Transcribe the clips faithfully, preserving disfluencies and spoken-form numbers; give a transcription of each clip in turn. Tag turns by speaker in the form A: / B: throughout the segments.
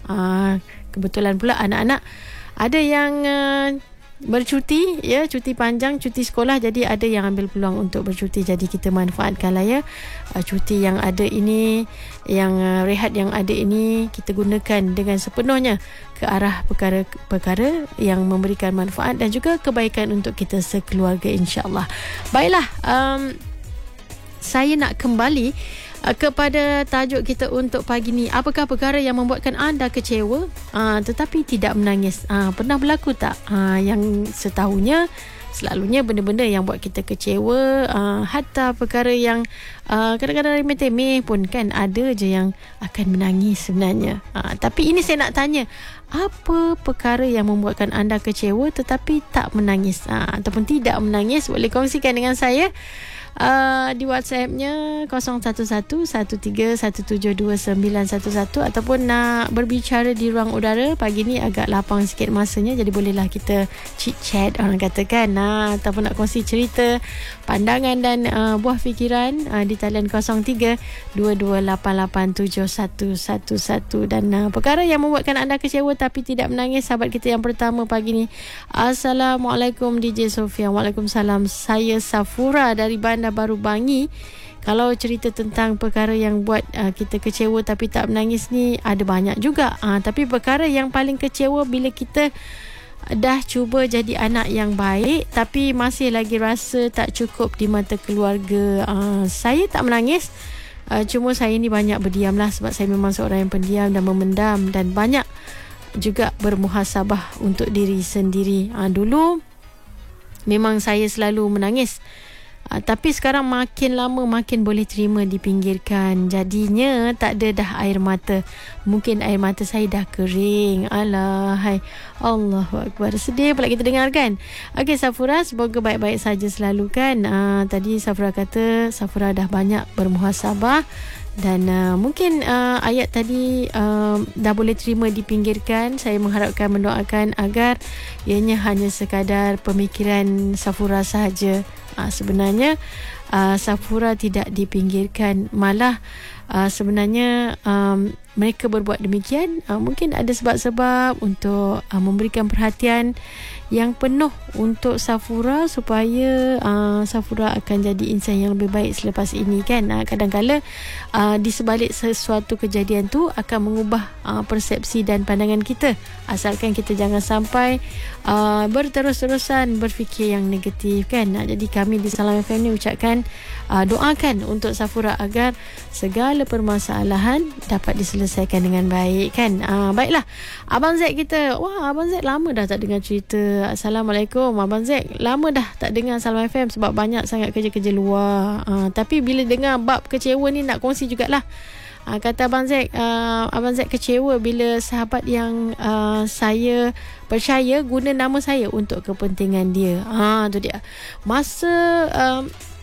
A: uh, kebetulan pula anak-anak ada yang uh, bercuti, ya, cuti panjang, cuti sekolah, jadi ada yang ambil peluang untuk bercuti. Jadi kita manfaatkanlah, ya, uh, cuti yang ada ini, yang uh, rehat yang ada ini, kita gunakan dengan sepenuhnya ke arah perkara-perkara yang memberikan manfaat dan juga kebaikan untuk kita sekeluarga, insya-Allah. Baiklah, um, saya nak kembali uh, kepada tajuk kita untuk pagi ni. Apakah perkara yang membuatkan anda kecewa uh, tetapi tidak menangis? Uh, pernah berlaku tak? Uh, yang setahunya selalunya benda-benda yang buat kita kecewa, uh, hatta perkara yang uh, kadang-kadang remeh-temeh pun kan ada je yang akan menangis sebenarnya. Uh, tapi ini saya nak tanya, apa perkara yang membuatkan anda kecewa tetapi tak menangis, uh, ataupun tidak menangis? Boleh kongsikan dengan saya Uh, di WhatsApp-nya kosong satu satu satu tiga satu tujuh dua sembilan satu satu, ataupun nak berbicara di ruang udara. Pagi ni agak lapang sikit masanya, jadi bolehlah kita chit-chat, orang katakan, nah, ataupun nak kongsi cerita, pandangan dan uh, buah fikiran uh, di talian kosong tiga dua dua lapan lapan tujuh satu satu satu. Dan uh, perkara yang membuatkan anda kecewa tapi tidak menangis, sahabat kita yang pertama pagi ni. Assalamualaikum D J Sofia. Waalaikumsalam. Saya Safura dari Bandar Baru Bangi. Kalau cerita tentang perkara yang buat uh, kita kecewa tapi tak menangis ni, ada banyak juga. Uh, tapi perkara yang paling kecewa bila kita dah cuba jadi anak yang baik tapi masih lagi rasa tak cukup di mata keluarga. Uh, saya tak menangis. Uh, cuma saya ni banyak berdiam lah, sebab saya memang seorang yang pendiam dan memendam, dan banyak juga bermuhasabah untuk diri sendiri. Uh, dulu memang saya selalu menangis. Uh, tapi sekarang makin lama makin boleh terima dipinggirkan. Jadinya tak ada dah air mata. Mungkin air mata saya dah kering. Alah, hai, Allahu Akbar. Sedih pula kita dengar kan. Okey Safura, semoga baik-baik saja selalu kan. Uh, tadi Safura kata Safura dah banyak bermuhasabah. Dan uh, mungkin uh, ayat tadi uh, dah boleh terima dipinggirkan. Saya mengharapkan, mendoakan agar ianya hanya sekadar pemikiran Safura sahaja. Uh, sebenarnya uh, Safura tidak dipinggirkan, malah uh, sebenarnya um, mereka berbuat demikian uh, mungkin ada sebab-sebab untuk uh, memberikan perhatian yang penuh untuk Safura, supaya uh, Safura akan jadi insan yang lebih baik selepas ini kan. Uh, kadang-kala uh, di sebalik sesuatu kejadian tu akan mengubah uh, persepsi dan pandangan kita, asalkan kita jangan sampai uh, berterus-terusan berfikir yang negatif kan. Uh, jadi kami di Salam F M ni ucapkan, uh, doakan untuk Safura agar segala permasalahan dapat diselesaikan dengan baik kan. Uh, baiklah, Abang Zack kita, wah Abang Zack lama dah tak dengar cerita. Assalamualaikum Abang Zack, lama dah tak dengar Salam F M sebab banyak sangat kerja-kerja luar. uh, Tapi bila dengar bab kecewa ni, nak kongsi jugalah. uh, Kata Abang Zack, uh, Abang Zack kecewa bila sahabat yang uh, saya percaya guna nama saya untuk kepentingan dia. Ah, uh, tu dia. Masa uh,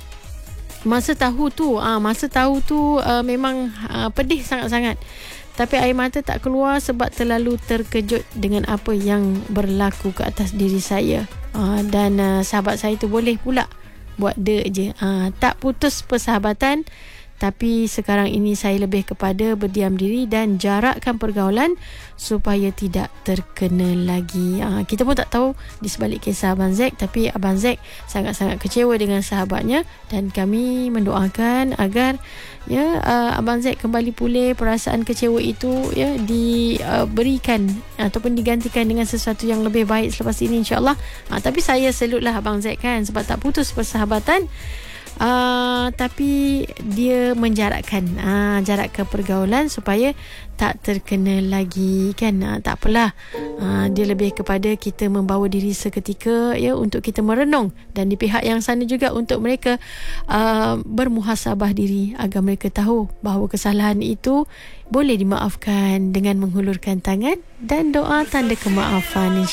A: Masa tahu tu uh, Masa tahu tu uh, memang uh, pedih sangat-sangat. Tapi air mata tak keluar sebab terlalu terkejut dengan apa yang berlaku ke atas diri saya. Uh, dan uh, sahabat saya tu boleh pula buat de je. Uh, tak putus persahabatan, tapi sekarang ini saya lebih kepada berdiam diri dan jarakkan pergaulan supaya tidak terkena lagi. Uh, kita pun tak tahu di sebalik kisah Abang Zack, tapi Abang Zack sangat-sangat kecewa dengan sahabatnya, dan kami mendoakan agar ya uh, Abang Zack kembali pulih, perasaan kecewa itu ya diberikan uh, ataupun digantikan dengan sesuatu yang lebih baik selepas ini, insya-Allah. Uh, tapi saya salute lah Abang Zack kan, sebab tak putus persahabatan. Uh, tapi dia menjarakkan uh, jarak ke pergaulan supaya tak terkena lagi kan. Uh, tak apalah, uh, dia lebih kepada kita membawa diri seketika ya untuk kita merenung, dan di pihak yang sana juga untuk mereka uh, bermuhasabah diri agar mereka tahu bahawa kesalahan itu boleh dimaafkan dengan menghulurkan tangan dan doa tanda kemaafan, insya